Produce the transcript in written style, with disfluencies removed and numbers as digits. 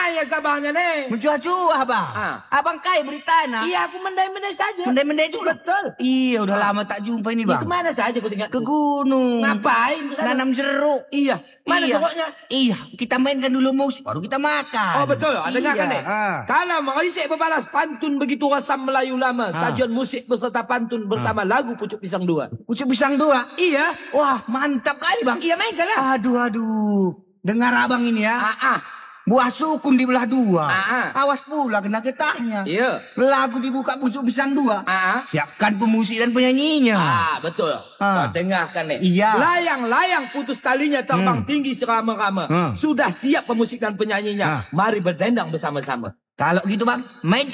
Kemana kabarnya nih? Mencua-cua bang. Abang kaya berita nak. Iya, aku mendai-mendai saja. Mendai-mendai juga. Betul. Iya, udah lama tak jumpa ini bang. Kemana saja kau tinggal? Ke gunung. Ngapain ke sana? Nanam jeruk. Iya. Mana jeruknya? Iya, kita mainkan dulu musik, baru kita makan. Oh betul, dengarkan deh. Ah. Kalau mengisik berbalas pantun begitu rasam Melayu lama. Sajian musik beserta pantun bersama lagu Pucuk Pisang 2. Pucuk Pisang 2? Iya. Wah, mantap kali bang. Iya, mainkan lah. Aduh. Dengar abang ini ya. Buah sukun dibelah dua. Awas pula kena getahnya. Iya. Lagu dibuka Pucuk Pisang 2. Siapkan pemusik dan penyanyinya. Betul. Kau dengarkan nih. Iya. Layang-layang putus talinya terbang tinggi serama-rama. Sudah siap pemusik dan penyanyinya. Mari berdendang bersama-sama. Kalau gitu bang, mainkan.